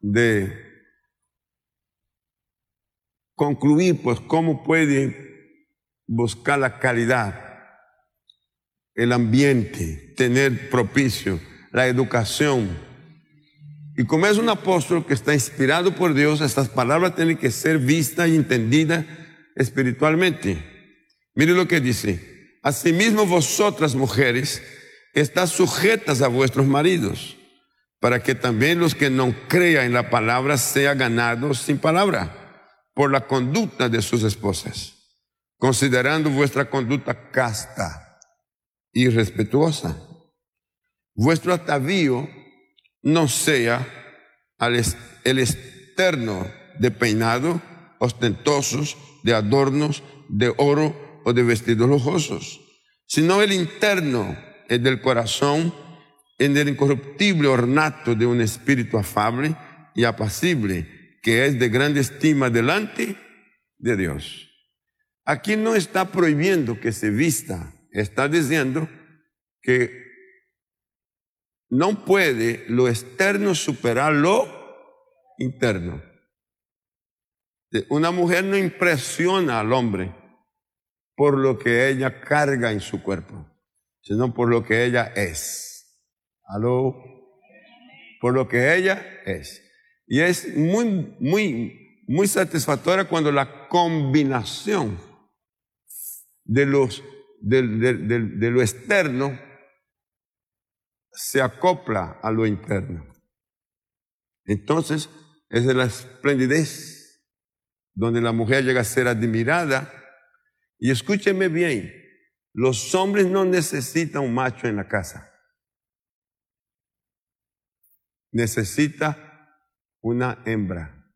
de concluir, pues, cómo puede buscar la calidad, el ambiente, tener propicio, la educación. Y como es un apóstol que está inspirado por Dios, estas palabras tienen que ser vistas y entendidas espiritualmente. Mire lo que dice: asimismo vosotras, mujeres, estás sujetas a vuestros maridos, para que también los que no crean en la palabra sean ganados sin palabra por la conducta de sus esposas, considerando vuestra conducta casta y respetuosa. Vuestro atavío no sea el externo de peinado, ostentosos, de adornos, de oro o de vestidos lujosos, sino el interno, el del corazón, en el incorruptible ornato de un espíritu afable y apacible, que es de grande estima delante de Dios. Aquí no está prohibiendo que se vista, está diciendo que no puede lo externo superar lo interno. Una mujer no impresiona al hombre por lo que ella carga en su cuerpo, sino por lo que ella es. ¿Aló? Por lo que ella es. Y es muy satisfactoria cuando la combinación de lo externo se acopla a lo interno. Entonces, es de la esplendidez donde la mujer llega a ser admirada. Y escúcheme bien, los hombres no necesitan un macho en la casa. Necesita una hembra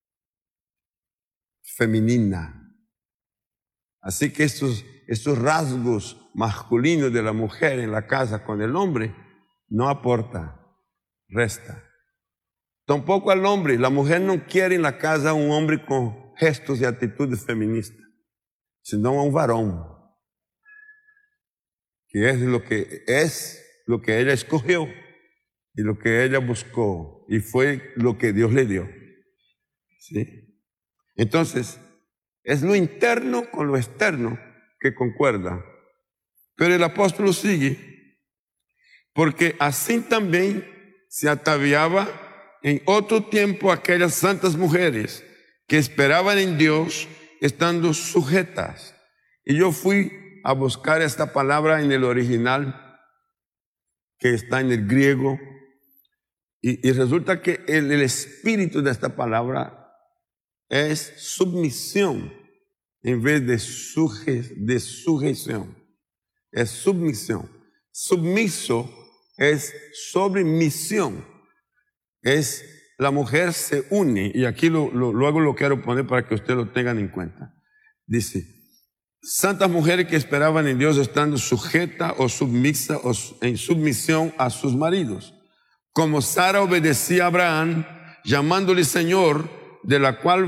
femenina. Así que estos rasgos masculinos de la mujer en la casa con el hombre no aporta, resta. Tampoco al hombre. La mujer no quiere en la casa un hombre con gestos y actitudes feministas, sino a un varón, que es lo que ella escogió y lo que ella buscó, y fue lo que Dios le dio. ¿Sí? Entonces, es lo interno con lo externo que concuerda. Pero el apóstol sigue, porque así también se ataviaba en otro tiempo aquellas santas mujeres que esperaban en Dios estando sujetas. Y yo fui a buscar esta palabra en el original, que está en el griego, y resulta que el espíritu de esta palabra es submisión en vez de sujeción. Es submisión. Submiso es sobre misión. Es la mujer se une, y aquí luego lo quiero poner para que ustedes lo tengan en cuenta. Dice: santas mujeres que esperaban en Dios estando sujetas o sumisas o en submisión a sus maridos, como Sara obedecía a Abraham, llamándole Señor, de la cual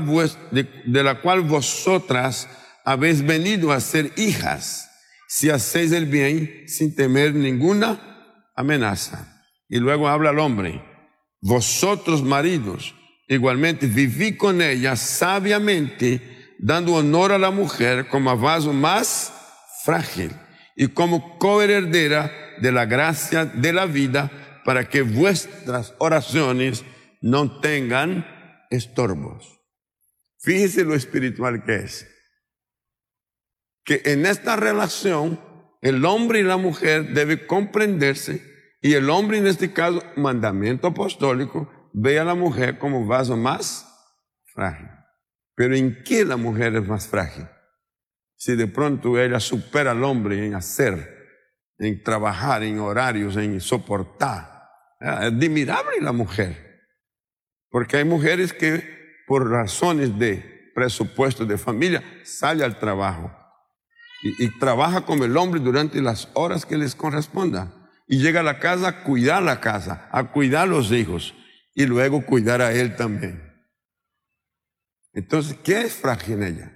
vosotras habéis venido a ser hijas, si hacéis el bien sin temer ninguna amenaza. Y luego habla al hombre: vosotros, maridos, igualmente vivid con ella sabiamente, dando honor a la mujer como a vaso más frágil y como coheredera de la gracia de la vida, para que vuestras oraciones no tengan estorbos. Fíjese lo espiritual que es. Que en esta relación el hombre y la mujer deben comprenderse, y el hombre, en este caso, mandamiento apostólico, ve a la mujer como vaso más frágil. Pero ¿en qué la mujer es más frágil? Si de pronto ella supera al hombre en hacer, en trabajar, en horarios, en soportar. Es admirable la mujer. Porque hay mujeres que por razones de presupuesto de familia sale al trabajo y trabaja como el hombre durante las horas que les corresponda. Y llega a la casa a cuidar la casa, a cuidar a los hijos y luego cuidar a él también. Entonces, ¿qué es frágil en ella?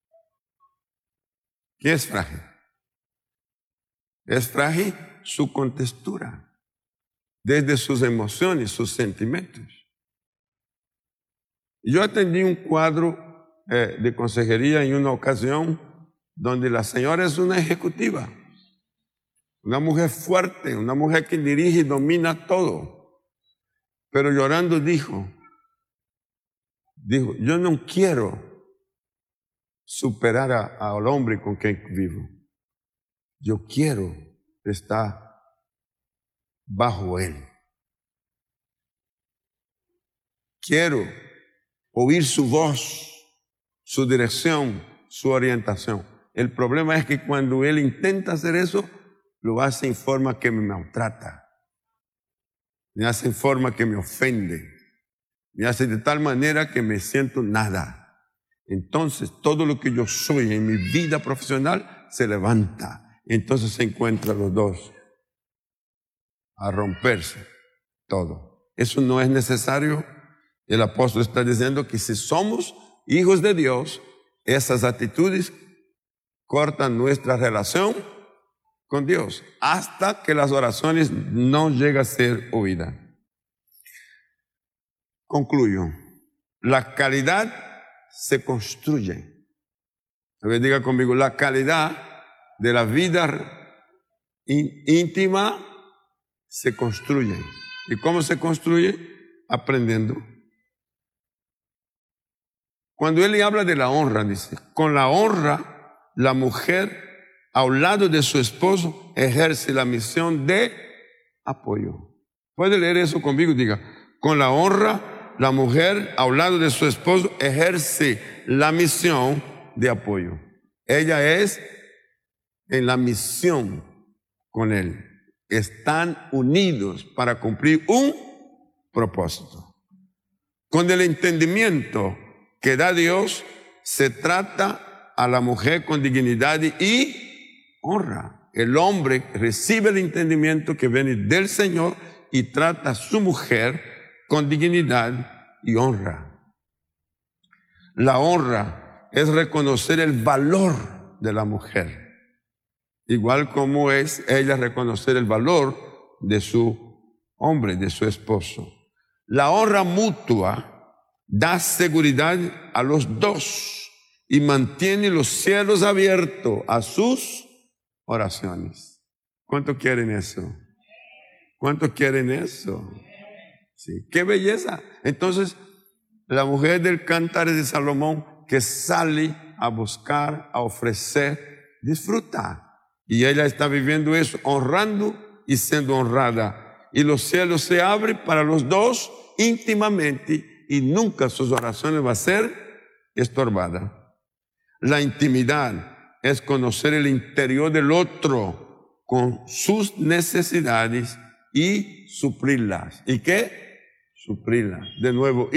¿Qué es frágil? Es frágil su contextura, desde sus emociones, sus sentimientos. Yo atendí un cuadro de consejería en una ocasión donde la señora es una ejecutiva, una mujer fuerte, una mujer que dirige y domina todo. Pero llorando dijo, yo no quiero superar al hombre con quien vivo. Yo quiero estar bajo él. Quiero oír su voz, su dirección, su orientación. El problema es que cuando él intenta hacer eso, lo hace en forma que me maltrata, me hace en forma que me ofende, me hace de tal manera que me siento nada. Entonces todo lo que yo soy en mi vida profesional se levanta. Entonces se encuentran los dos a romperse todo. Eso no es necesario. El apóstol está diciendo que si somos hijos de Dios, esas actitudes cortan nuestra relación con Dios hasta que las oraciones no lleguen a ser oídas. Concluyo. La calidad se construye. A ver, diga conmigo, la calidad de la vida íntima se construye. ¿Y cómo se construye? Aprendiendo. Cuando él le habla de la honra, dice, con la honra, la mujer al lado de su esposo ejerce la misión de apoyo. ¿Puede leer eso conmigo? Diga, con la honra, la mujer al lado de su esposo ejerce la misión de apoyo. Ella es en la misión con él. Están unidos para cumplir un propósito. Con el entendimiento que da Dios, se trata a la mujer con dignidad y honra. El hombre recibe el entendimiento que viene del Señor y trata a su mujer con dignidad y honra. La honra es reconocer el valor de la mujer, igual como es ella reconocer el valor de su hombre, de su esposo. La honra mutua da seguridad a los dos y mantiene los cielos abiertos a sus oraciones. ¿Cuántos quieren eso? ¿Cuántos quieren eso? Sí, qué belleza. Entonces, la mujer del Cantares de Salomón que sale a buscar, a ofrecer, disfruta. Y ella está viviendo eso, honrando y siendo honrada. Y los cielos se abren para los dos íntimamente y nunca sus oraciones van a ser estorbadas. La intimidad es conocer el interior del otro con sus necesidades y suplirlas. ¿Y qué? Suplirlas. De nuevo,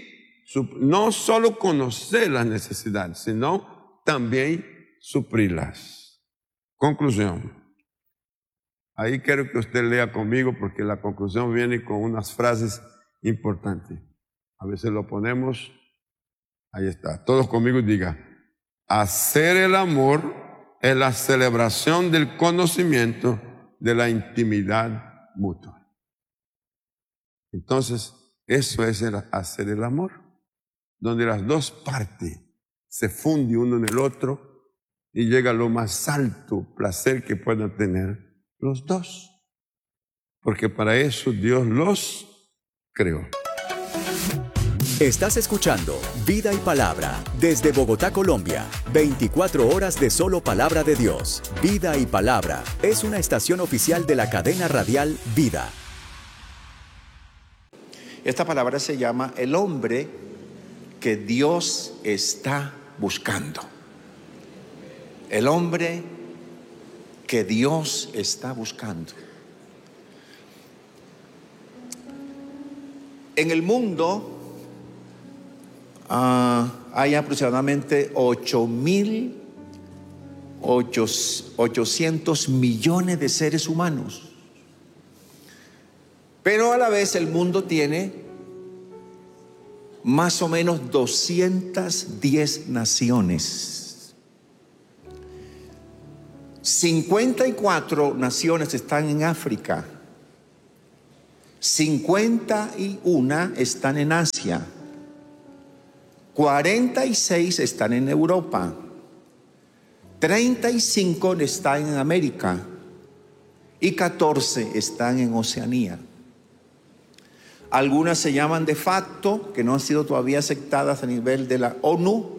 no solo conocer las necesidades, sino también suplirlas. Conclusión. Ahí quiero que usted lea conmigo porque la conclusión viene con unas frases importantes. A veces lo ponemos, ahí está. Todos conmigo diga, hacer el amor es la celebración del conocimiento de la intimidad mutua. Entonces, eso es hacer el amor, donde las dos partes se funden uno en el otro y llega a lo más alto placer que puedan tener los dos. Porque para eso Dios los creó. Estás escuchando Vida y Palabra desde Bogotá, Colombia. 24 horas de solo palabra de Dios. Vida y Palabra es una estación oficial de la cadena radial Vida. Esta palabra se llama el hombre que Dios está buscando. El hombre que Dios está buscando. En el mundo hay aproximadamente 8.800 millones de seres humanos. Pero a la vez el mundo tiene más o menos 210 naciones. 54 naciones están en África. 51 están en Asia. 46 están en Europa, 35 están en América y 14 están en Oceanía. Algunas se llaman de facto, que no han sido todavía aceptadas a nivel de la ONU,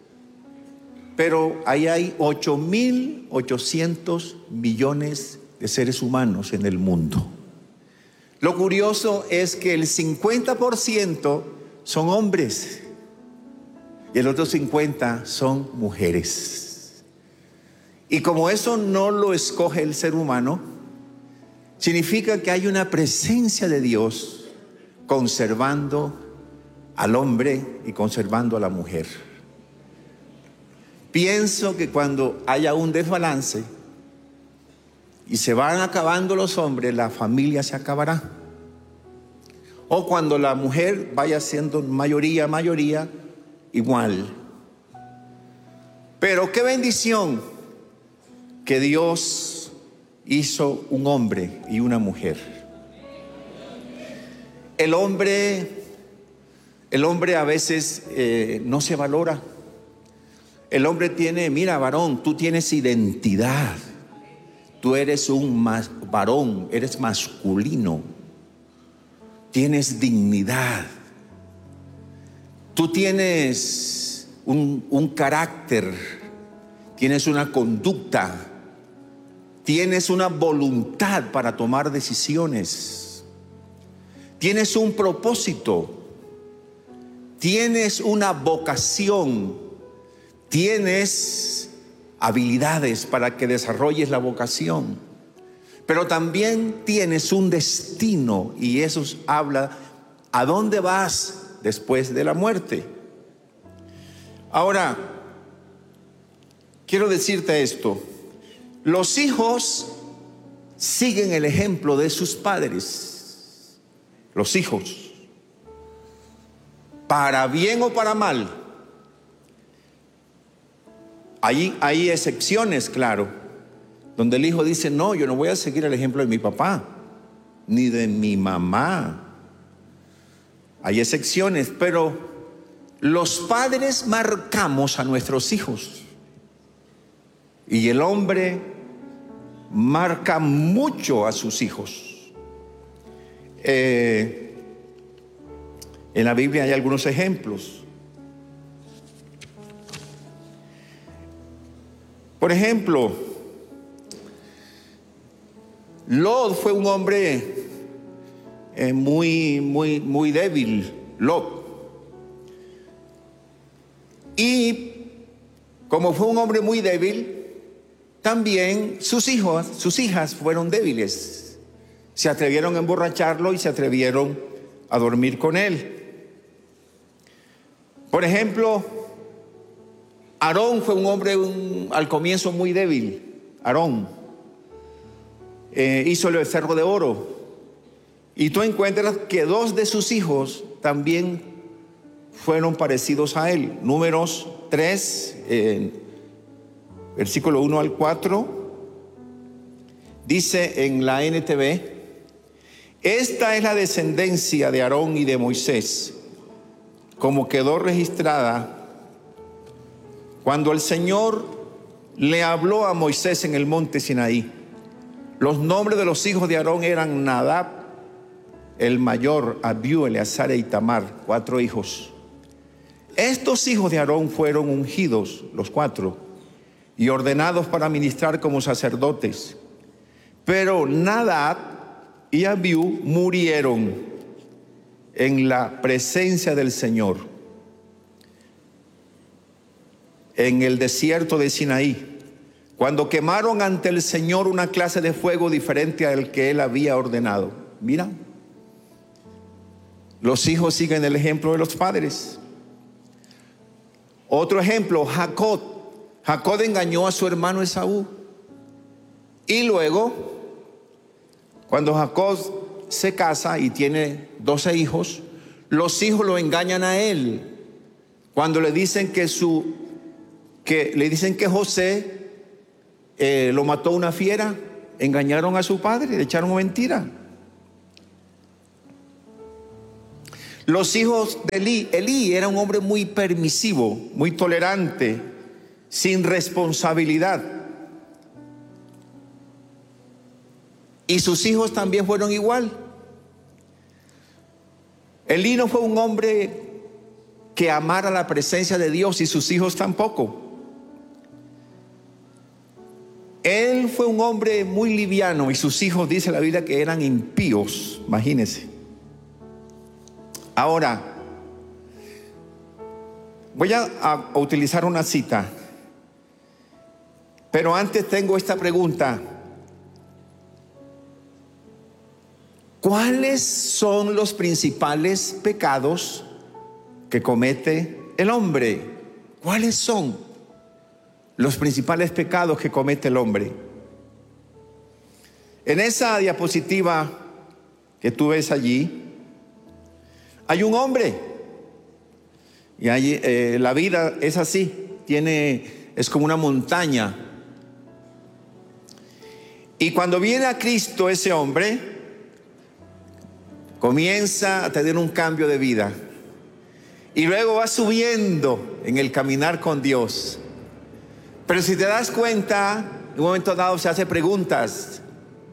pero ahí hay 8.800 millones de seres humanos en el mundo. Lo curioso es que el 50% son hombres y el otro 50% son mujeres. Y como eso no lo escoge el ser humano, significa que hay una presencia de Dios conservando al hombre y conservando a la mujer. Pienso que cuando haya un desbalance y se van acabando los hombres, la familia se acabará. O cuando la mujer vaya siendo mayoría, igual. Pero qué bendición que Dios hizo un hombre y una mujer. El hombre a veces no se valora. El hombre tiene, mira, varón, tú tienes identidad. Tú eres un varón, eres masculino. Tienes dignidad. Tú tienes un carácter. Tienes una conducta. Tienes una voluntad para tomar decisiones. Tienes un propósito. Tienes una vocación. Tienes habilidades para que desarrolles la vocación, pero también tienes un destino, y eso habla a dónde vas después de la muerte. Ahora, quiero decirte esto: los hijos siguen el ejemplo de sus padres. Los hijos, para bien o para mal. Hay excepciones, claro, donde el hijo dice: no, yo no voy a seguir el ejemplo de mi papá, ni de mi mamá. Hay excepciones, pero los padres marcamos a nuestros hijos. Y el hombre marca mucho a sus hijos. En la Biblia hay algunos ejemplos. Por ejemplo, Lot fue un hombre muy débil, Lot. Y como fue un hombre muy débil, también sus hijas fueron débiles. Se atrevieron a emborracharlo y se atrevieron a dormir con él. Por ejemplo, Aarón fue un hombre al comienzo muy débil. Aarón hizo el becerro de oro. Y tú encuentras que 2 de sus hijos también fueron parecidos a él. Números 3, versículo 1 al 4. Dice en la NTV: esta es la descendencia de Aarón y de Moisés, como quedó registrada cuando el Señor le habló a Moisés en el monte Sinaí. Los nombres de los hijos de Aarón eran Nadab, el mayor, Abiú, Eleazar e Itamar, 4 hijos. Estos hijos de Aarón fueron ungidos, los 4, y ordenados para ministrar como sacerdotes. Pero Nadab y Abiú murieron en la presencia del Señor en el desierto de Sinaí, cuando quemaron ante el Señor una clase de fuego diferente al que Él había ordenado. Mira, los hijos siguen el ejemplo de los padres. Otro ejemplo, Jacob. Jacob engañó a su hermano Esaú. Y luego, cuando Jacob se casa y tiene 12 hijos, los hijos lo engañan a él. Cuando le dicen que José lo mató una fiera, engañaron a su padre, le echaron mentira. Los hijos de Elí era un hombre muy permisivo, muy tolerante, sin responsabilidad. Y sus hijos también fueron igual. Elí no fue un hombre que amara la presencia de Dios, y sus hijos tampoco. Él fue un hombre muy liviano, y sus hijos, dice la Biblia, que eran impíos. Imagínense. Ahora, voy a utilizar una cita, pero antes tengo esta pregunta. ¿Cuáles son los principales pecados que comete el hombre? ¿Cuáles son los principales pecados que comete el hombre? En esa diapositiva que tú ves allí, hay un hombre. Y allí, la vida es así, es como una montaña. Y cuando viene a Cristo, ese hombre comienza a tener un cambio de vida, y luego va subiendo en el caminar con Dios. Pero si te das cuenta, en un momento dado se hace preguntas.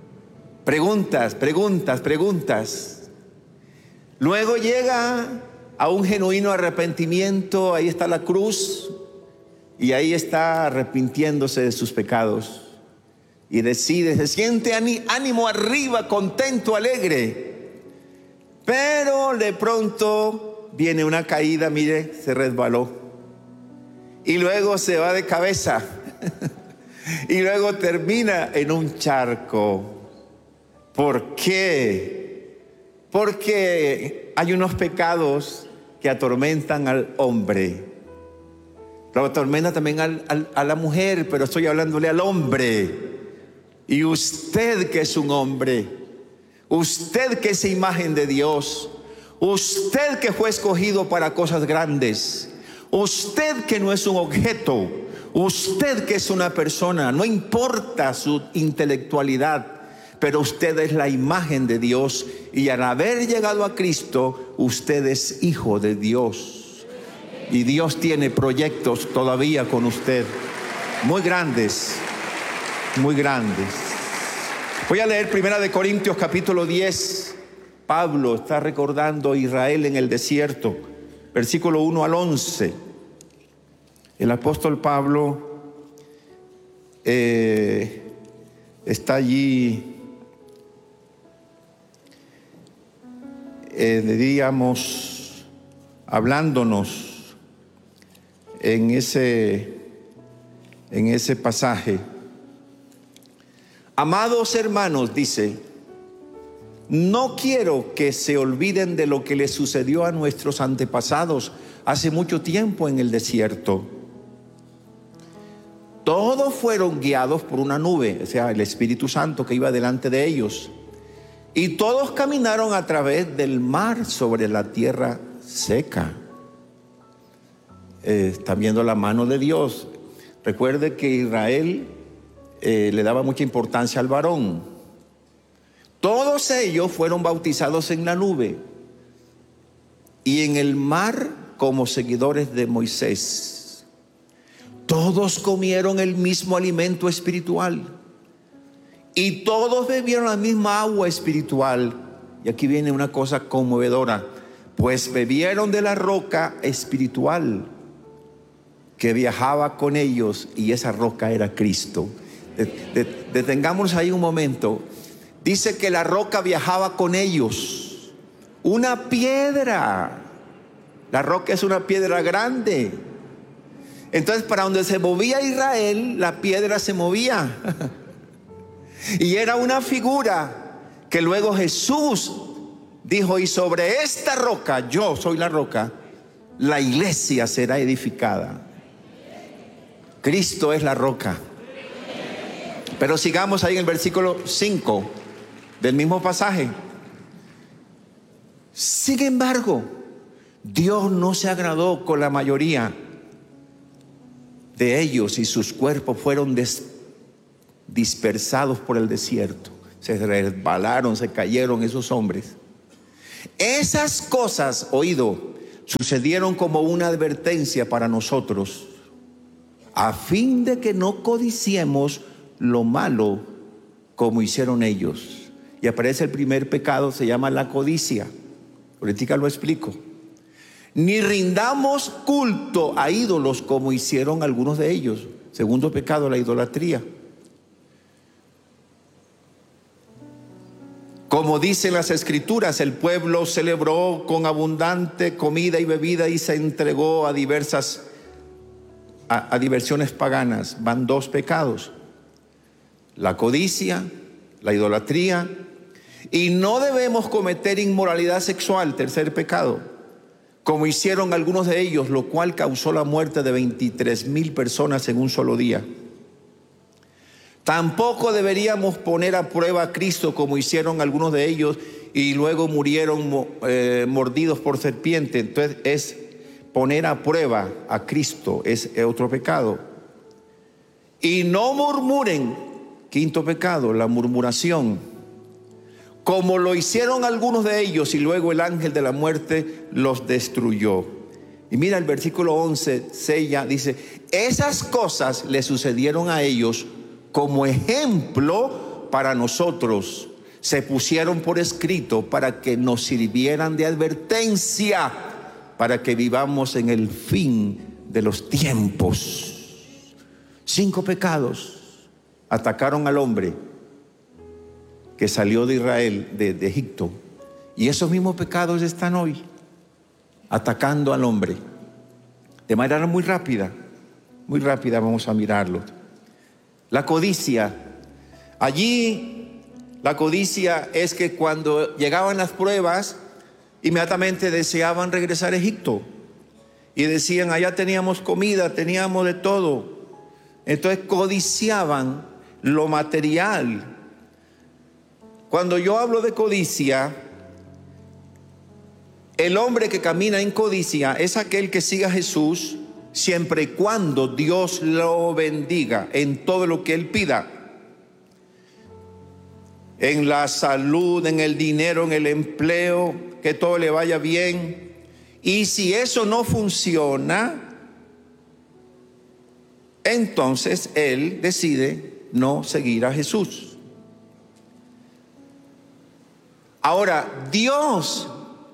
Luego llega a un genuino arrepentimiento. Ahí está la cruz, y ahí está arrepintiéndose de sus pecados, y decide, se siente ánimo arriba, contento, alegre. Pero de pronto viene una caída, mire, se resbaló, y luego se va de cabeza y luego termina en un charco. ¿Por qué? Porque hay unos pecados que atormentan al hombre. Lo atormenta también a la mujer, pero estoy hablándole al hombre. Y usted, que es un hombre, usted que es imagen de Dios, usted que fue escogido para cosas grandes, usted que no es un objeto, usted que es una persona, no importa su intelectualidad, pero usted es la imagen de Dios, y al haber llegado a Cristo, usted es hijo de Dios, y Dios tiene proyectos todavía con usted, muy grandes, muy grandes. Voy a leer 1 Corintios capítulo 10. Pablo está recordando a Israel en el desierto, versículo 1 al 11. El apóstol Pablo está allí, diríamos, hablándonos en ese pasaje. Amados hermanos, dice, no quiero que se olviden de lo que les sucedió a nuestros antepasados hace mucho tiempo en el desierto. Todos fueron guiados por una nube, o sea, el Espíritu Santo que iba delante de ellos. Y todos caminaron a través del mar sobre la tierra seca. Están viendo la mano de Dios. Recuerde que Israel le daba mucha importancia al varón. Todos ellos fueron bautizados en la nube y en el mar como seguidores de Moisés. Todos comieron el mismo alimento espiritual y todos bebieron la misma agua espiritual. Y aquí viene una cosa conmovedora, pues bebieron de la roca espiritual que viajaba con ellos, y esa roca era Cristo. Detengámonos ahí un momento. Dice que la roca viajaba con ellos. Una piedra. La roca es una piedra grande. Entonces, para donde se movía Israel, la piedra se movía. Y era una figura que luego Jesús dijo: y sobre esta roca, yo soy la roca, la iglesia será edificada. Cristo es la roca. Pero sigamos ahí en el versículo 5 del mismo pasaje. Sin embargo, Dios no se agradó con la mayoría de ellos, y sus cuerpos fueron dispersados por el desierto. Se resbalaron, se cayeron esos hombres. Esas cosas, oído, sucedieron como una advertencia para nosotros, a fin de que no codiciemos lo malo como hicieron ellos. Y aparece el primer pecado, se llama la codicia. Ahorita lo explico. Ni rindamos culto a ídolos como hicieron algunos de ellos. Segundo pecado, la idolatría. Como dicen las Escrituras, el pueblo celebró con abundante comida y bebida y se entregó a diversiones paganas. Van dos pecados: la codicia, la idolatría. Y no debemos cometer inmoralidad sexual, tercer pecado, como hicieron algunos de ellos, lo cual causó la muerte de 23,000 personas en un solo día. Tampoco deberíamos poner a prueba a Cristo como hicieron algunos de ellos y luego murieron mordidos por serpiente. Entonces es poner a prueba a Cristo, es otro pecado. Y no murmuren, quinto pecado, la murmuración, como lo hicieron algunos de ellos y luego el ángel de la muerte los destruyó. Y mira el versículo 11, sella, dice: esas cosas le sucedieron a ellos como ejemplo para nosotros, se pusieron por escrito para que nos sirvieran de advertencia, para que vivamos en el fin de los tiempos. 5 pecados atacaron al hombre que salió de Israel, de Egipto, y esos mismos pecados están hoy atacando al hombre de manera muy rápida vamos a mirarlo. La codicia. Allí la codicia es que cuando llegaban las pruebas, inmediatamente deseaban regresar a Egipto. Y decían: allá teníamos comida, teníamos de todo. Entonces codiciaban lo material. Cuando yo hablo de codicia, el hombre que camina en codicia es aquel que siga a Jesús siempre y cuando Dios lo bendiga en todo lo que Él pida. En la salud, en el dinero, en el empleo, que todo le vaya bien. Y si eso no funciona, entonces él decide no seguir a Jesús. Ahora, Dios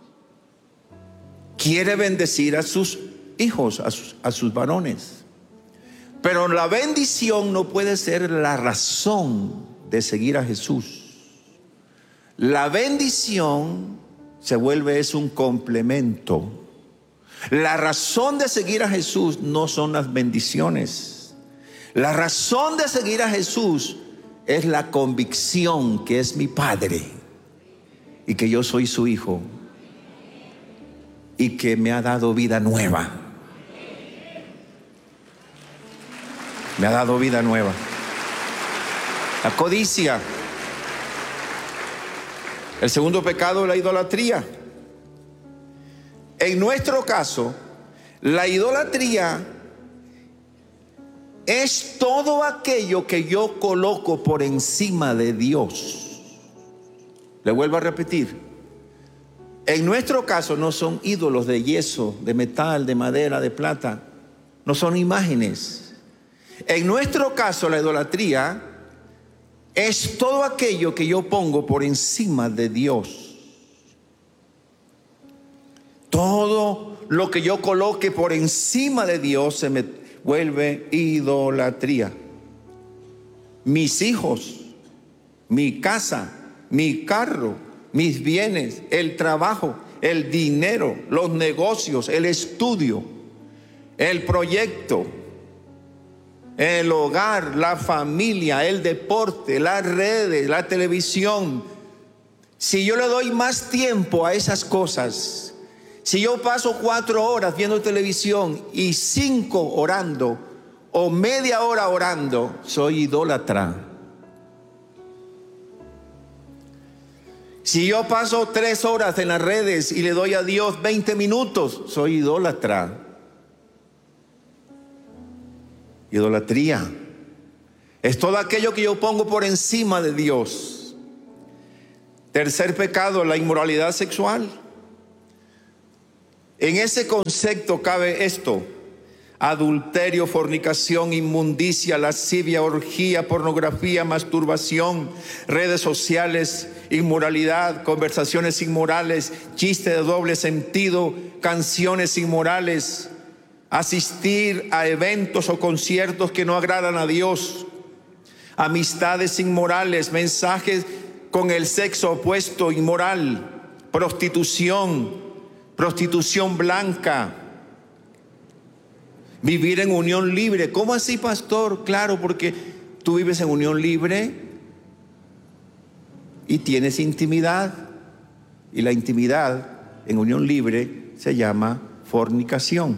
quiere bendecir a sus hijos, a sus varones, pero la bendición no puede ser la razón de seguir a Jesús. La bendición se vuelve es un complemento. La razón de seguir a Jesús no son las bendiciones. La razón de seguir a Jesús es la convicción que es mi Padre y que yo soy su hijo y que me ha dado vida nueva. Me ha dado vida nueva. La codicia. El segundo pecado, la idolatría. En nuestro caso, la idolatría es todo aquello que yo coloco por encima de Dios. Le vuelvo a repetir. En nuestro caso no son ídolos de yeso, de metal, de madera, de plata. No son imágenes. En nuestro caso, la idolatría es todo aquello que yo pongo por encima de Dios. Todo lo que yo coloque por encima de Dios se me vuelve idolatría. Mis hijos, mi casa, mi carro, mis bienes, el trabajo, el dinero, los negocios, el estudio, el proyecto, el hogar, la familia, el deporte, las redes, la televisión. Si yo le doy más tiempo a esas cosas, si yo paso 4 horas viendo televisión y 5 orando o media hora orando, soy idólatra. Si yo paso 3 horas en las redes y le doy a Dios 20 minutos, soy idólatra. Idolatría es todo aquello que yo pongo por encima de Dios. Tercer pecado, la inmoralidad sexual. En ese concepto cabe esto: adulterio, fornicación, inmundicia, lascivia, orgía, pornografía, masturbación, redes sociales, inmoralidad, conversaciones inmorales, chistes de doble sentido, canciones inmorales, asistir a eventos o conciertos que no agradan a Dios, amistades inmorales, mensajes con el sexo opuesto inmoral, prostitución blanca, vivir en unión libre. ¿Cómo así, pastor? Claro, porque tú vives en unión libre y tienes intimidad, y la intimidad en unión libre se llama fornicación.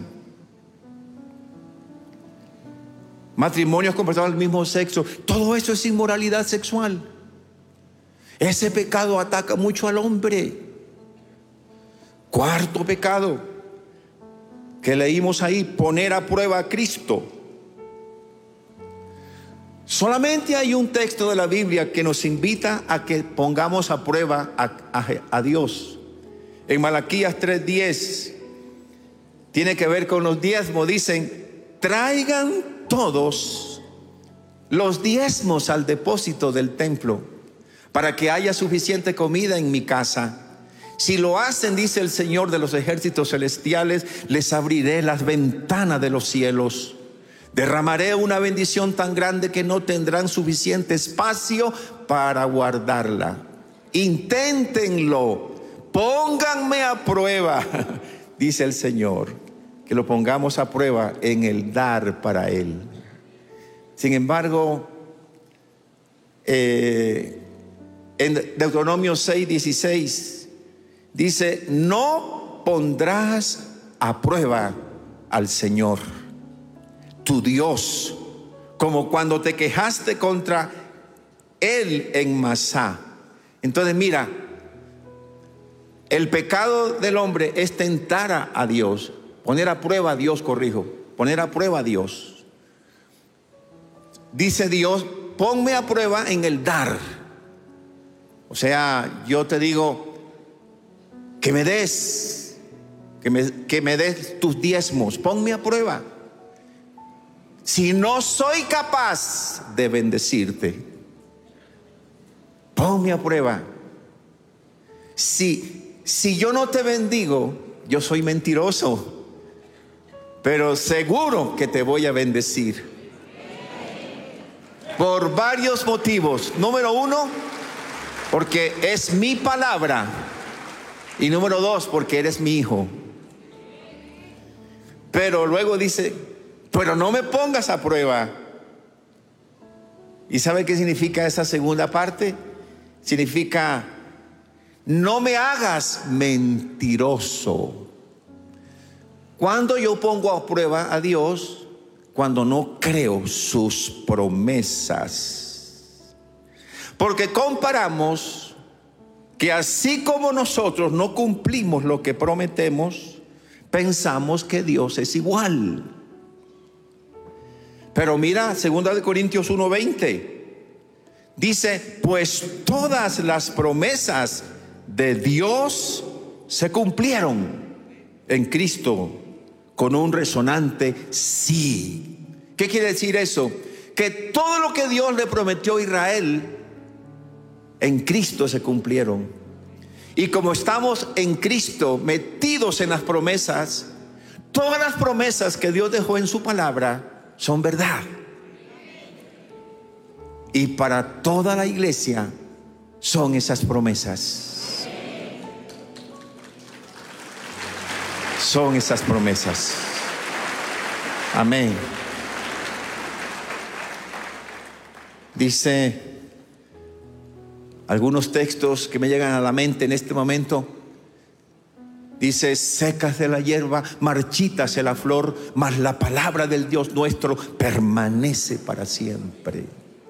Matrimonios con personas del mismo sexo, todo eso es inmoralidad sexual. Ese pecado ataca mucho al hombre. Cuarto pecado que leímos ahí, poner a prueba a Cristo. Solamente hay un texto de la Biblia que nos invita a que pongamos a prueba a Dios. En Malaquías 3:10 tiene que ver con los diezmos. Dicen: traigan todos los diezmos al depósito del templo, para que haya suficiente comida en mi casa. Si lo hacen, dice el Señor de los ejércitos celestiales, les abriré las ventanas de los cielos. Derramaré una bendición tan grande que no tendrán suficiente espacio para guardarla. Inténtenlo, pónganme a prueba, dice el Señor, que lo pongamos a prueba en el dar para Él. Sin embargo, en Deuteronomio 6:16 dice: no pondrás a prueba al Señor tu Dios, como cuando te quejaste contra Él en Masá. Entonces mira, el pecado del hombre es tentar a Dios, poner a prueba a Dios, poner a prueba a Dios. Dice Dios: ponme a prueba en el dar. O sea, yo te digo que me des, que me des tus diezmos, ponme a prueba. Si no soy capaz de bendecirte, ponme a prueba. Si yo no te bendigo, yo soy mentiroso, pero seguro que te voy a bendecir. Por varios motivos. Número uno, porque es mi palabra. Y número dos, porque eres mi hijo. Pero luego dice: pero no me pongas a prueba. ¿Y sabe qué significa esa segunda parte? Significa: no me hagas mentiroso. Cuando yo pongo a prueba a Dios, cuando no creo sus promesas. Porque comparamos que así como nosotros no cumplimos lo que prometemos, pensamos que Dios es igual. Pero mira, 2 Corintios 1:20 dice: pues todas las promesas de Dios se cumplieron en Cristo con un resonante sí. ¿Qué quiere decir eso? Que todo lo que Dios le prometió a Israel, en Cristo se cumplieron. Y como estamos en Cristo, metidos en las promesas, todas las promesas que Dios dejó en su palabra son verdad. Y para toda la iglesia son esas promesas. Son esas promesas. Amén. Dice algunos textos que me llegan a la mente en este momento. Dice: sécase la hierba, marchítase la flor, mas la palabra del Dios nuestro permanece para siempre.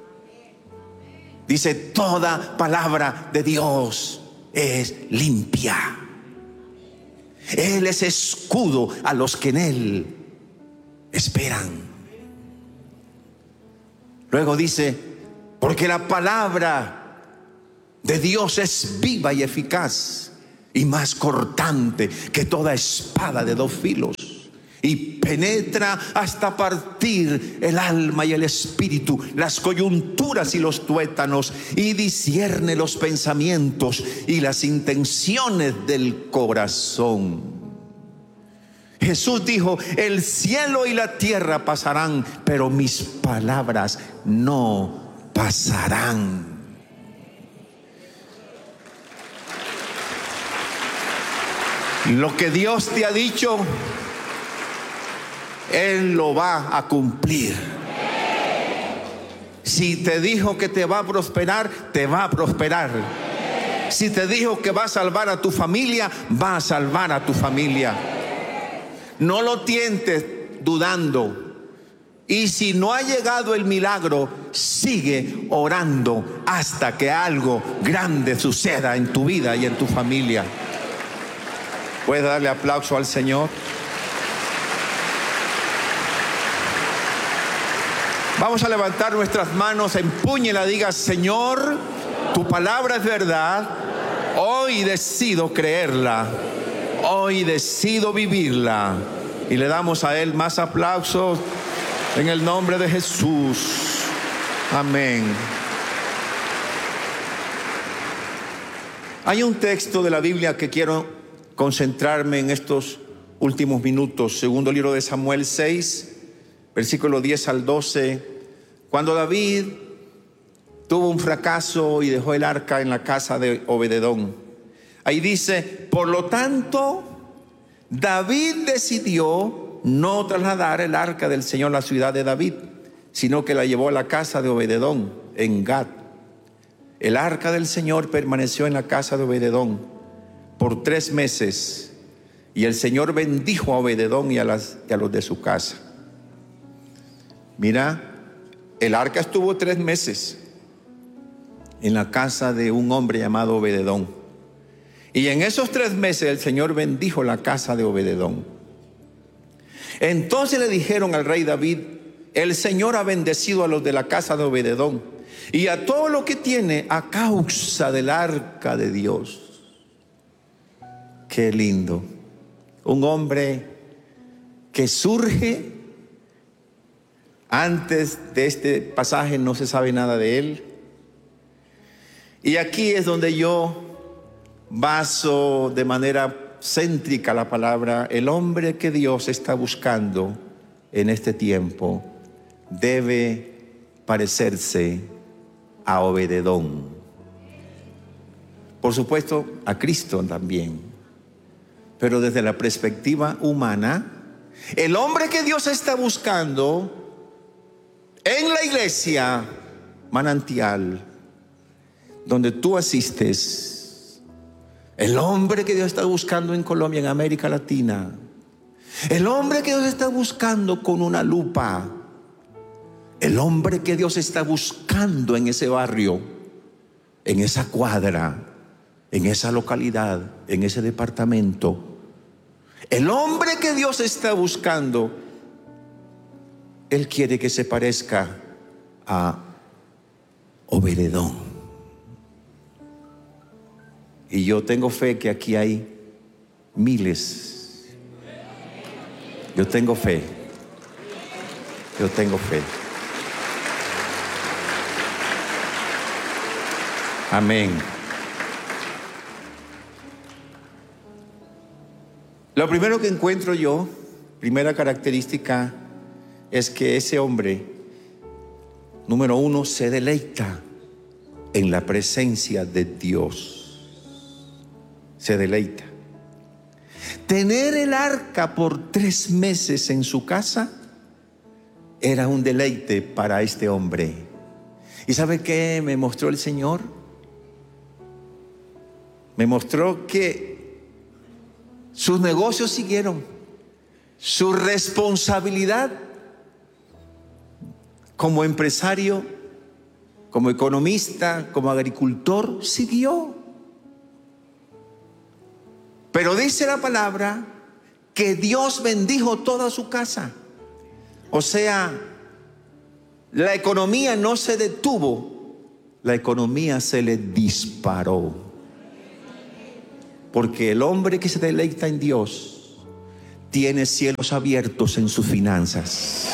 Dice: toda palabra de Dios es limpia. Él es escudo a los que en Él esperan. Luego dice: porque la palabra de Dios es viva y eficaz y más cortante que toda espada de dos filos, y penetra hasta partir el alma y el espíritu, las coyunturas y los tuétanos, y discierne los pensamientos y las intenciones del corazón. Jesús dijo: el cielo y la tierra pasarán, pero mis palabras no pasarán. Lo que Dios te ha dicho, Él lo va a cumplir. Si te dijo que te va a prosperar, te va a prosperar. Si te dijo que va a salvar a tu familia, va a salvar a tu familia. No lo tientes dudando. Y si no ha llegado el milagro, sigue orando hasta que algo grande suceda en tu vida y en tu familia. ¿Puedes darle aplauso al Señor? Vamos a levantar nuestras manos, empúñela, diga: Señor, tu palabra es verdad. Hoy decido creerla. Hoy decido vivirla. Y le damos a Él más aplausos en el nombre de Jesús. Amén. Hay un texto de la Biblia que quiero concentrarme en estos últimos minutos. Segundo libro de Samuel 6, versículo 10 al 12. Cuando David tuvo un fracaso y dejó el arca en la casa de Obededón, ahí dice: por lo tanto, David decidió no trasladar el arca del Señor a la ciudad de David, sino que la llevó a la casa de Obededón en Gat. El arca del Señor permaneció en la casa de Obededón por 3 meses, y el Señor bendijo a Obededón y a los de su casa. Mira, el arca estuvo 3 meses en la casa de un hombre llamado Obededón, y en esos 3 meses el Señor bendijo la casa de Obededón. Entonces le dijeron al rey David: el Señor ha bendecido a los de la casa de Obededón y a todo lo que tiene a causa del arca de Dios. Qué lindo. Un hombre que surge. Antes de este pasaje no se sabe nada de él. Y aquí es donde yo baso de manera céntrica la palabra: el hombre que Dios está buscando en este tiempo debe parecerse a Obededón. Por supuesto, a Cristo también. Pero desde la perspectiva humana, el hombre que Dios está buscando en la iglesia Manantial, donde tú asistes, el hombre que Dios está buscando en Colombia, en América Latina, el hombre que Dios está buscando con una lupa, el hombre que Dios está buscando en ese barrio, en esa cuadra, en esa localidad, en ese departamento, el hombre que Dios está buscando, Él quiere que se parezca a Obededón. Y yo tengo fe que aquí hay miles. Yo tengo fe. Yo tengo fe. Amén. Lo primero que encuentro yo, primera característica, es que ese hombre, número 1, se deleita en la presencia de Dios. Se deleita. Tener el arca por 3 meses en su casa era un deleite para este hombre. ¿Y sabe qué me mostró el Señor? Me mostró que sus negocios siguieron. Su responsabilidad como empresario, como economista, como agricultor, siguió. Pero dice la palabra que Dios bendijo toda su casa. O sea, la economía no se detuvo. la economía se le disparó. Porque el hombre que se deleita en Dios tiene cielos abiertos en sus finanzas.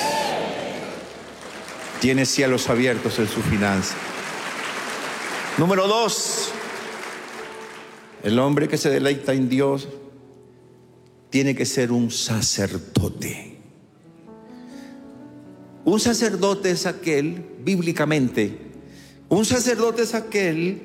Tiene cielos abiertos en sus finanzas. Número 2, el hombre que se deleita en Dios tiene que ser un sacerdote. Un sacerdote es aquel, bíblicamente, un sacerdote es aquel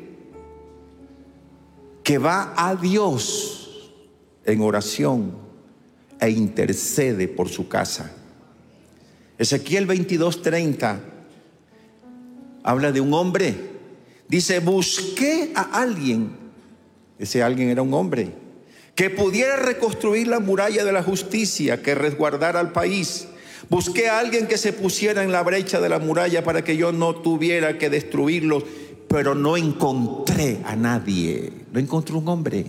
que va a Dios en oración e intercede por su casa. Ezequiel 22:30 habla de un hombre. Dice: busqué a alguien, ese alguien era un hombre, que pudiera reconstruir la muralla de la justicia, que resguardara al país. Busqué a alguien que se pusiera en la brecha de la muralla para que yo no tuviera que destruirlos, pero no encontré a nadie. No encontré un hombre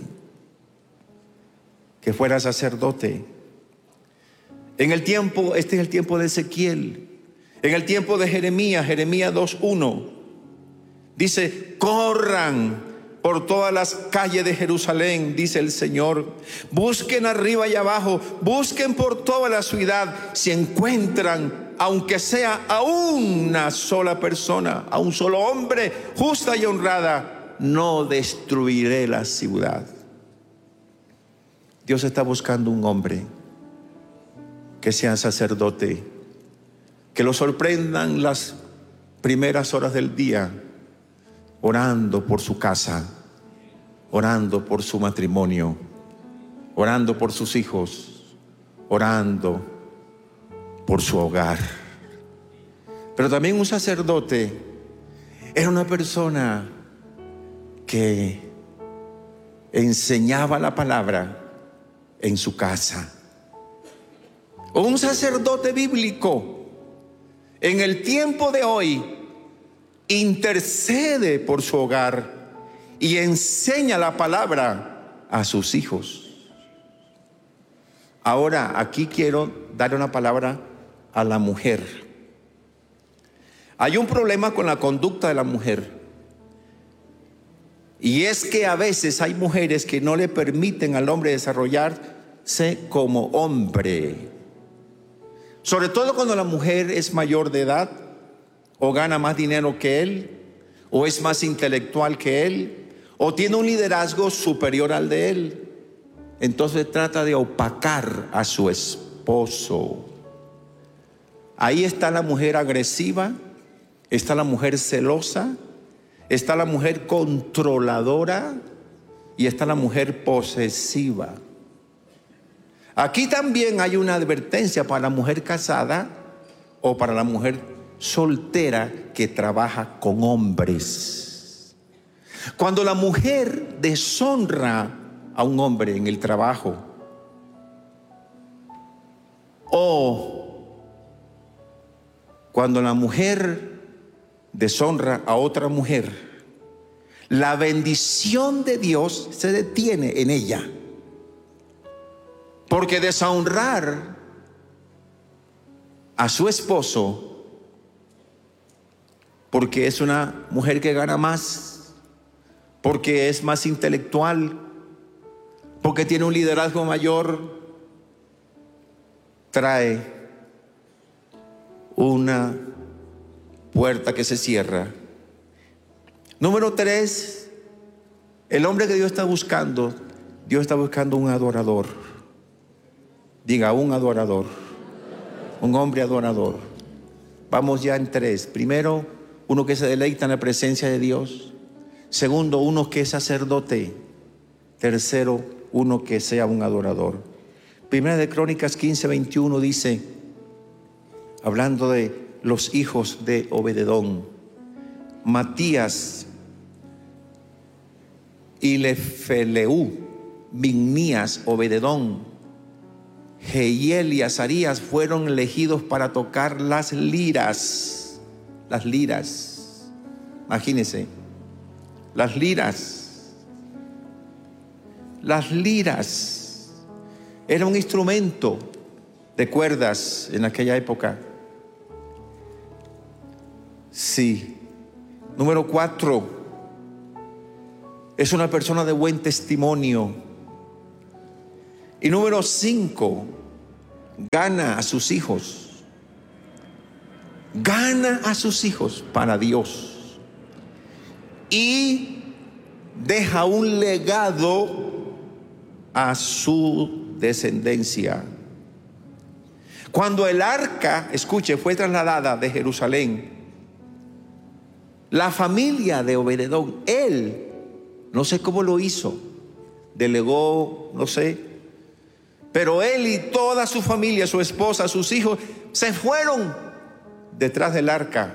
que fuera sacerdote. En el tiempo, este es el tiempo de Ezequiel. En el tiempo de Jeremías 2:1, dice: corran por todas las calles de Jerusalén, dice el Señor. Busquen arriba y abajo, busquen por toda la ciudad. Si encuentran, aunque sea a una sola persona, a un solo hombre, justa y honrada, no destruiré la ciudad. Dios está buscando un hombre que sea sacerdote, que lo sorprendan las primeras horas del día, orando por su casa, orando por su matrimonio, orando por sus hijos, orando por su hogar. Pero también un sacerdote era una persona que enseñaba la palabra en su casa. O un sacerdote bíblico en el tiempo de hoy intercede por su hogar y enseña la palabra a sus hijos. Ahora, aquí quiero dar una palabra a la mujer. Hay un problema con la conducta de la mujer, y es que a veces hay mujeres que no le permiten al hombre desarrollarse como hombre. Sobre todo cuando la mujer es mayor de edad, o gana más dinero que él, o es más intelectual que él, o tiene un liderazgo superior al de él. Entonces trata de opacar a su esposo. Ahí está la mujer agresiva, está la mujer celosa, está la mujer controladora y está la mujer posesiva. Aquí también hay una advertencia para la mujer casada o para la mujer soltera que trabaja con hombres. Cuando la mujer deshonra a un hombre en el trabajo, o cuando la mujer deshonra a otra mujer, la bendición de Dios se detiene en ella. Porque deshonrar a su esposo, porque es una mujer que gana más, porque es más intelectual, porque tiene un liderazgo mayor, trae una puerta que se cierra. Número 3, el hombre que Dios está buscando un adorador. Diga, un adorador, un hombre adorador. Vamos ya en 3. Primero, uno que se deleita en la presencia de Dios. Segundo, uno que es sacerdote. Tercero, uno que sea un adorador. Primera de Crónicas 15:21 dice, hablando de los hijos de Obededón: Matías, Ilefeleú, Mignías, Obededón, Jehiel y Azarías fueron elegidos para tocar las liras. Las liras, imagínense, las liras. Las liras era un instrumento de cuerdas en aquella época. Sí, Número 4, es una persona de buen testimonio. Y número 5, gana a sus hijos. Gana a sus hijos para Dios. Y deja un legado a su descendencia. Cuando el arca, escuche, fue trasladada de Jerusalén, la familia de Obed-edom, él, no sé cómo lo hizo, delegó, no sé, pero él y toda su familia, su esposa, sus hijos, se fueron detrás del arca.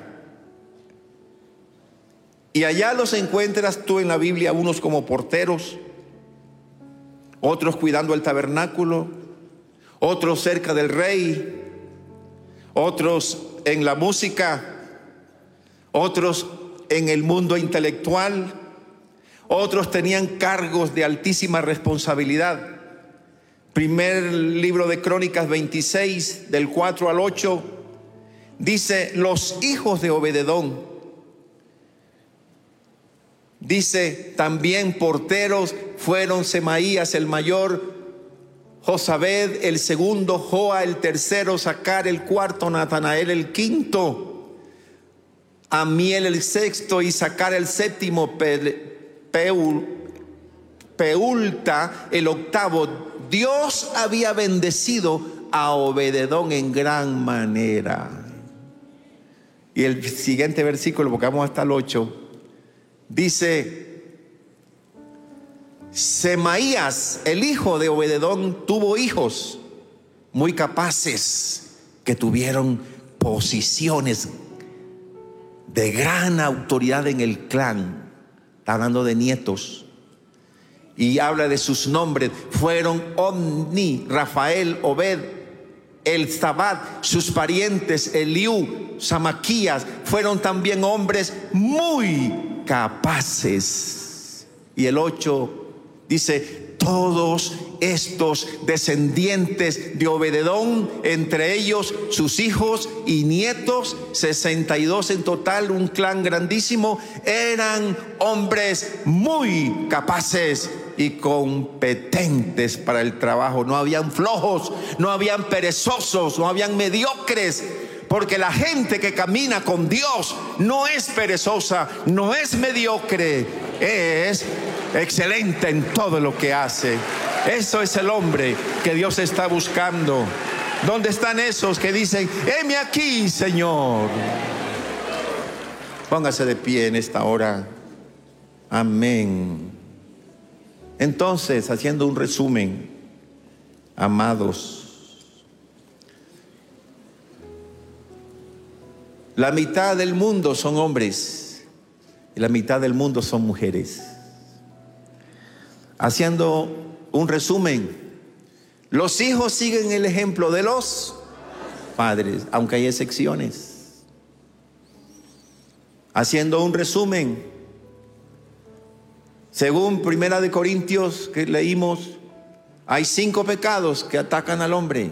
Y allá los encuentras tú en la Biblia, unos como porteros, otros cuidando el tabernáculo, otros cerca del rey, otros en la música, otros en el mundo intelectual, otros tenían cargos de altísima responsabilidad. Primer libro de Crónicas 26, del 4 al 8, dice: los hijos de Obed-edom, dice también porteros fueron Semaías el mayor, Josabed el segundo, Joa el tercero, Sacar el cuarto, Natanael el quinto, Amiel el sexto y Sacar el séptimo, Peulta el octavo. Dios había bendecido a Obed-edom en gran manera. Y el siguiente versículo, porque vamos hasta el 8, dice: Semaías, el hijo de Obed-edom, tuvo hijos muy capaces que tuvieron posiciones de gran autoridad en el clan. Está hablando de nietos. Y habla de sus nombres. Fueron Omni, Rafael, Obed, Elzabad, sus parientes, Eliú, Samaquías. Fueron también hombres muy capaces. Y el 8 dice: todos estos descendientes de Obed-edom, entre ellos sus hijos y nietos, 62 en total, un clan grandísimo, eran hombres muy capaces y competentes para el trabajo. No habían flojos, no habían perezosos, no habían mediocres. Porque la gente que camina con Dios no es perezosa, no es mediocre, es excelente en todo lo que hace. Eso es el hombre que Dios está buscando. ¿Dónde están esos que dicen: heme aquí, Señor? Póngase de pie en esta hora. Amén. Entonces, haciendo un resumen, amados, la mitad del mundo son hombres y la mitad del mundo son mujeres. Haciendo un resumen, los hijos siguen el ejemplo de los padres, aunque hay excepciones. Haciendo un resumen, según Primera de Corintios que leímos, hay 5 pecados que atacan al hombre.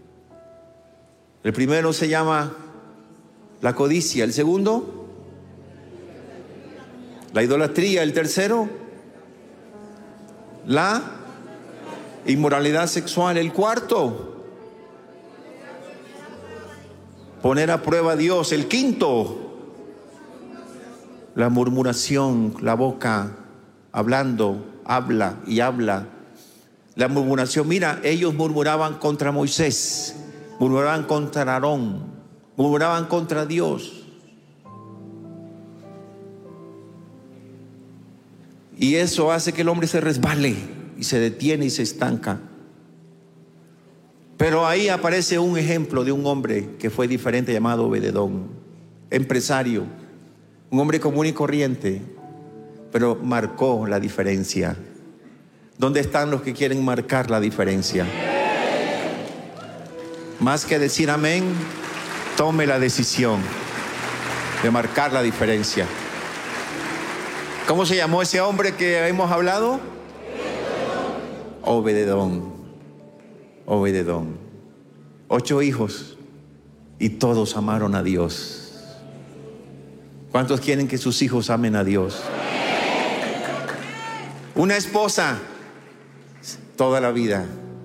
El primero se llama la codicia, el segundo, la idolatría, el tercero, la inmoralidad sexual, el cuarto, poner a prueba a Dios, el quinto, la murmuración, la boca hablando, habla y habla. La murmuración, mira, ellos murmuraban contra Moisés, murmuraban contra Aarón, murmuraban contra Dios. Y eso hace que el hombre se resbale y se detiene y se estanca. Pero ahí aparece un ejemplo de un hombre que fue diferente, llamado Obed-edom, empresario, un hombre común y corriente, pero marcó la diferencia. ¿Dónde están los que quieren marcar la diferencia? Más que decir amén, tome la decisión de marcar la diferencia. ¿Cómo se llamó ese hombre que hemos hablado? Obed-edom. Obed-edom. 8 hijos y todos amaron a Dios. ¿Cuántos quieren que sus hijos amen a Dios? Una esposa, toda la vida.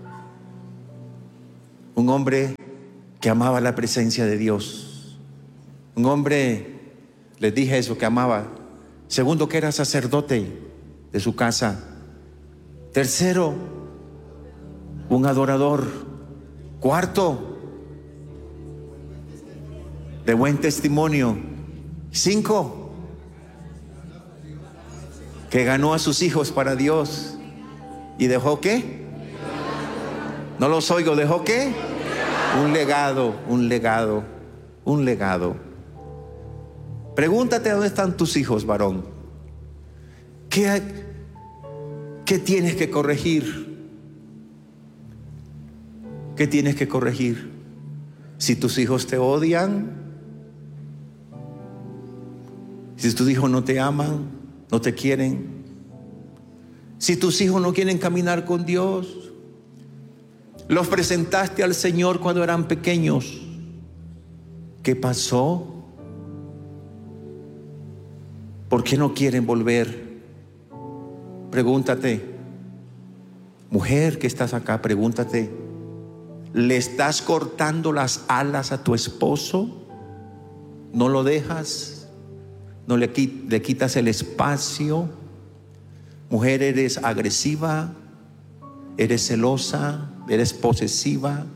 Un hombre que amaba la presencia de Dios. Un hombre, les dije eso, que amaba. Segundo, que era sacerdote de su casa. Tercero, un adorador. Cuarto, de buen testimonio. 5, que ganó a sus hijos para Dios. ¿Y dejó qué? No los oigo. ¿Dejó qué? Un legado, un legado, un legado. Pregúntate dónde están tus hijos, varón. ¿Qué tienes que corregir? ¿Qué tienes que corregir? Si tus hijos te odian, si tus hijos no te aman, no te quieren, si tus hijos no quieren caminar con Dios, los presentaste al Señor cuando eran pequeños, ¿qué pasó? ¿Por qué no quieren volver? Pregúntate, mujer que estás acá, pregúntate, ¿le estás cortando las alas a tu esposo? ¿No lo dejas? ¿No le quitas el espacio? Mujer, ¿eres agresiva? ¿Eres celosa? ¿Eres posesiva?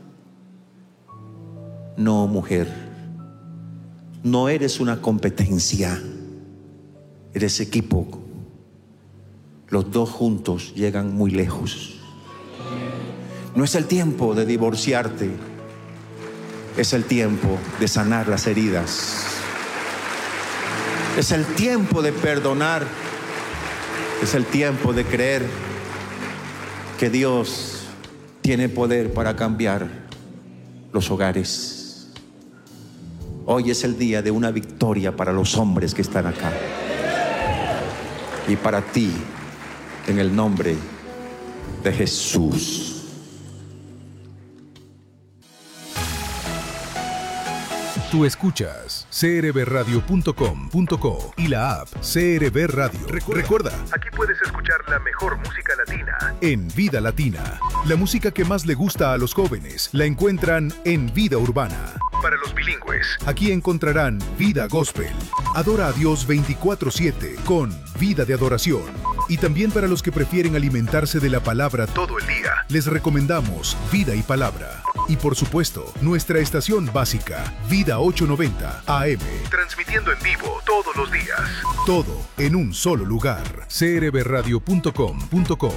No, mujer, no eres una competencia, eres equipo. Los dos juntos llegan muy lejos. No es el tiempo de divorciarte, es el tiempo de sanar las heridas. Es el tiempo de perdonar. Es el tiempo de creer que Dios tiene poder para cambiar los hogares. Hoy es el día de una victoria para los hombres que están acá y para ti, en el nombre de Jesús. Tú escuchas crbradio.com.co y la app CRB Radio. Recuerda, aquí puedes escuchar la mejor música latina en Vida Latina. La música que más le gusta a los jóvenes la encuentran en Vida Urbana. Para los bilingües, aquí encontrarán Vida Gospel. Adora a Dios 24/7 con Vida de Adoración. Y también para los que prefieren alimentarse de la palabra todo el día, les recomendamos Vida y Palabra. Y por supuesto, nuestra estación básica, Vida 890 AM. Transmitiendo en vivo todos los días. Todo en un solo lugar. crbradio.com.co.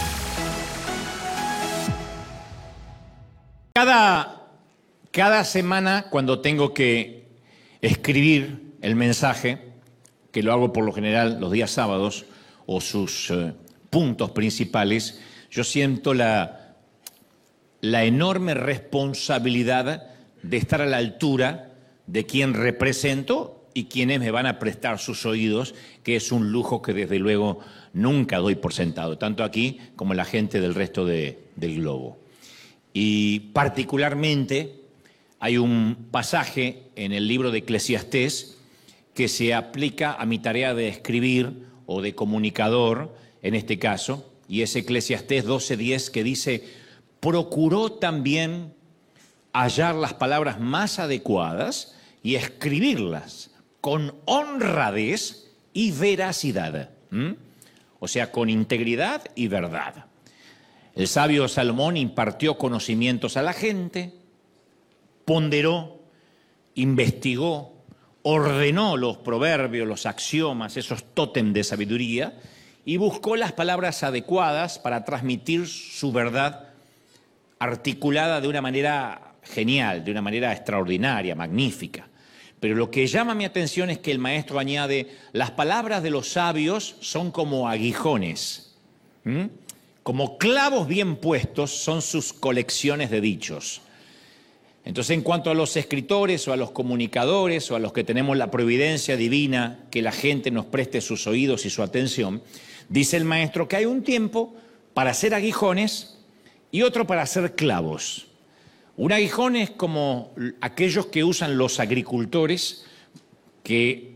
Cada semana, cuando tengo que escribir el mensaje, que lo hago por lo general los días sábados, o sus puntos principales, yo siento la enorme responsabilidad de estar a la altura de quien represento y quienes me van a prestar sus oídos, que es un lujo que desde luego nunca doy por sentado, tanto aquí como la gente del resto del globo. Y particularmente hay un pasaje en el libro de Eclesiastés que se aplica a mi tarea de escribir o de comunicador, en este caso, y es Eclesiastés 12:10, que dice: procuró también hallar las palabras más adecuadas y escribirlas con honradez y veracidad. O sea, con integridad y verdad. El sabio Salomón impartió conocimientos a la gente, ponderó, investigó, ordenó los proverbios, los axiomas, esos tótem de sabiduría, y buscó las palabras adecuadas para transmitir su verdad articulada de una manera genial, de una manera extraordinaria, magnífica. Pero lo que llama mi atención es que el maestro añade: las palabras de los sabios son como aguijones, como clavos bien puestos son sus colecciones de dichos. Entonces, en cuanto a los escritores o a los comunicadores o a los que tenemos la providencia divina que la gente nos preste sus oídos y su atención, dice el maestro que hay un tiempo para hacer aguijones y otro para hacer clavos. Un aguijón es como aquellos que usan los agricultores, que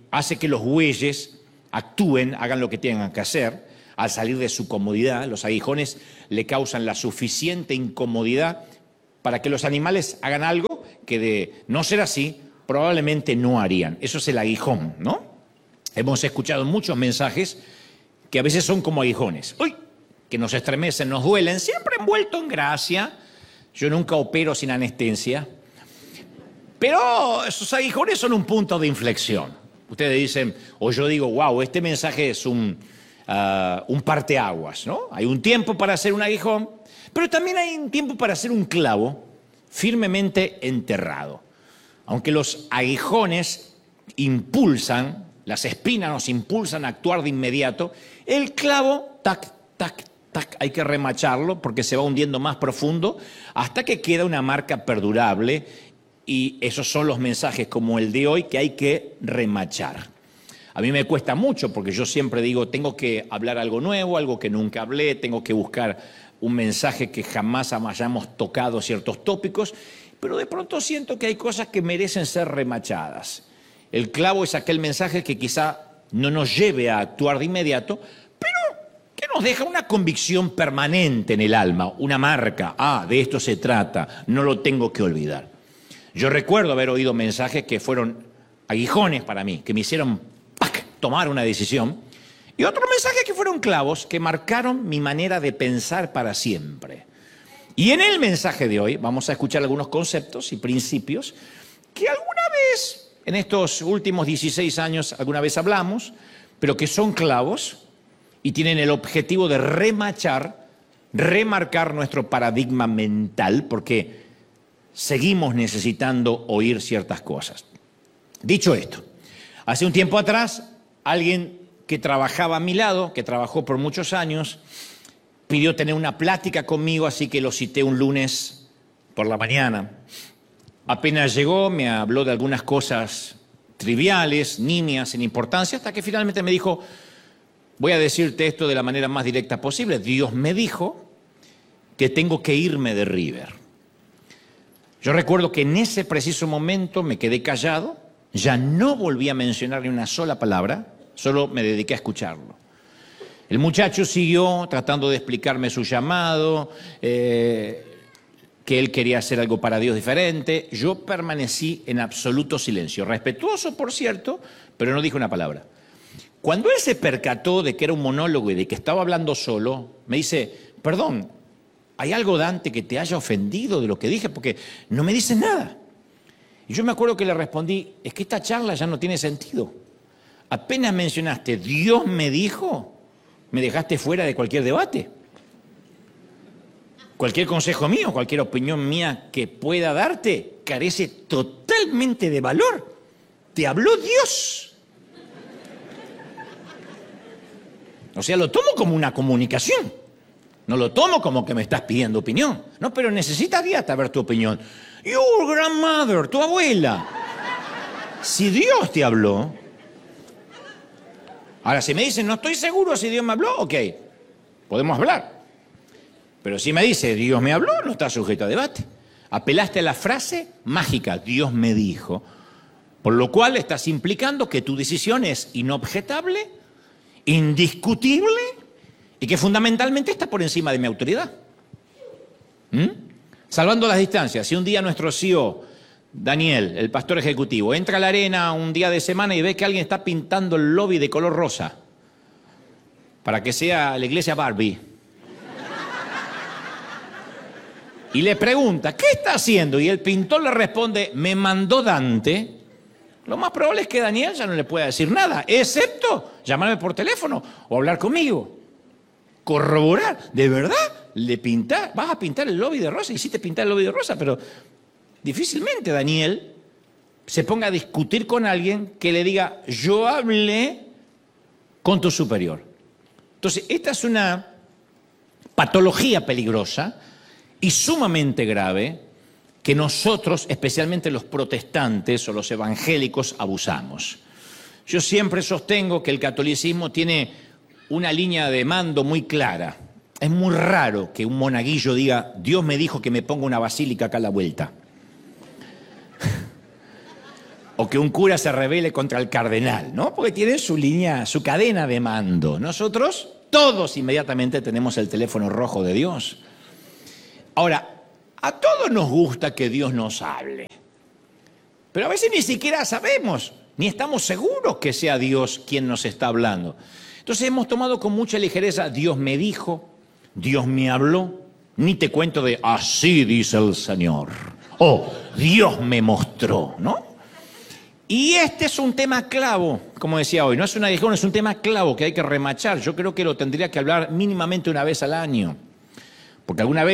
hace que los bueyes actúen, hagan lo que tengan que hacer, al salir de su comodidad. Los aguijones le causan la suficiente incomodidad para que los animales hagan algo que de no ser así, probablemente no harían. Eso es el aguijón, ¿no? Hemos escuchado muchos mensajes que a veces son como aguijones. ¡Uy! Que nos estremecen, nos duelen, siempre envuelto en gracia. Yo nunca opero sin anestesia. Pero esos aguijones son un punto de inflexión. Ustedes dicen, o yo digo, wow, este mensaje es un parteaguas, ¿no? Hay un tiempo para hacer un aguijón, pero también hay un tiempo para hacer un clavo firmemente enterrado. Aunque los aguijones impulsan, las espinas nos impulsan a actuar de inmediato, el clavo, tac, tac, tac, hay que remacharlo porque se va hundiendo más profundo hasta que queda una marca perdurable, y esos son los mensajes como el de hoy que hay que remachar. A mí me cuesta mucho porque yo siempre digo, tengo que hablar algo nuevo, algo que nunca hablé, tengo que buscar un mensaje que jamás hayamos tocado ciertos tópicos, pero de pronto siento que hay cosas que merecen ser remachadas. El clavo es aquel mensaje que quizá no nos lleve a actuar de inmediato, pero que nos deja una convicción permanente en el alma, una marca. Ah, de esto se trata, no lo tengo que olvidar. Yo recuerdo haber oído mensajes que fueron aguijones para mí, que me hicieron tomar una decisión, y otros mensajes que fueron clavos, que marcaron mi manera de pensar para siempre. Y en el mensaje de hoy vamos a escuchar algunos conceptos y principios que alguna vez, en estos últimos 16 años, alguna vez hablamos, pero que son clavos y tienen el objetivo de remarcar nuestro paradigma mental, porque seguimos necesitando oír ciertas cosas. Dicho esto, hace un tiempo atrás, alguien que trabajaba a mi lado, que trabajó por muchos años, pidió tener una plática conmigo, así que lo cité un lunes por la mañana. Apenas llegó, me habló de algunas cosas triviales, nimias, sin importancia, hasta que finalmente me dijo, voy a decirte esto de la manera más directa posible. Dios me dijo que tengo que irme de River. Yo recuerdo que en ese preciso momento me quedé callado, ya no volví a mencionar ni una sola palabra, solo me dediqué a escucharlo. El muchacho siguió tratando de explicarme su llamado, que él quería hacer algo para Dios diferente. Yo permanecí en absoluto silencio, respetuoso, por cierto, pero no dije una palabra. Cuando él se percató de que era un monólogo y de que estaba hablando solo, me dice, perdón, ¿hay algo, Dante, que te haya ofendido de lo que dije? Porque no me dices nada. Y yo me acuerdo que le respondí, es que esta charla ya no tiene sentido. Apenas mencionaste, Dios me dijo, me dejaste fuera de cualquier debate. Cualquier consejo mío, cualquier opinión mía que pueda darte, carece totalmente de valor. Te habló Dios. O sea, lo tomo como una comunicación. No lo tomo como que me estás pidiendo opinión. No, pero necesitaría saber tu opinión. Your grandmother, tu abuela. Si Dios te habló. Ahora, si me dicen, no estoy seguro si Dios me habló, ok, podemos hablar. Pero si me dice, Dios me habló, no está sujeto a debate. Apelaste a la frase mágica, Dios me dijo, por lo cual estás implicando que tu decisión es inobjetable, indiscutible y que fundamentalmente está por encima de mi autoridad. Salvando las distancias, si un día nuestro CEO, Daniel, el pastor ejecutivo, entra a la arena un día de semana y ve que alguien está pintando el lobby de color rosa para que sea la iglesia Barbie, y le pregunta, ¿qué está haciendo? Y el pintor le responde, me mandó Dante. Lo más probable es que Daniel ya no le pueda decir nada, excepto llamarme por teléfono o hablar conmigo. Corroborar, ¿de verdad? ¿Vas a pintar el lobby de rosa? Hiciste pintar el lobby de rosa, pero difícilmente Daniel se ponga a discutir con alguien que le diga, yo hablé con tu superior. Entonces, esta es una patología peligrosa y sumamente grave que nosotros, especialmente los protestantes o los evangélicos, abusamos. Yo siempre sostengo que el catolicismo tiene una línea de mando muy clara. Es muy raro que un monaguillo diga, Dios me dijo que me ponga una basílica acá a la vuelta. o que un cura se rebele contra el cardenal, ¿no? Porque tienen su línea, su cadena de mando. Nosotros, todos inmediatamente tenemos el teléfono rojo de Dios. Ahora, a todos nos gusta que Dios nos hable, pero a veces ni siquiera sabemos, ni estamos seguros que sea Dios quien nos está hablando. Entonces hemos tomado con mucha ligereza, Dios me dijo, Dios me habló, ni te cuento de así dice el Señor, o Dios me mostró, ¿no? Y este es un tema clavo, como decía hoy, no es una discusión, es un tema clavo que hay que remachar. Yo creo que lo tendría que hablar mínimamente una vez al año, porque alguna vez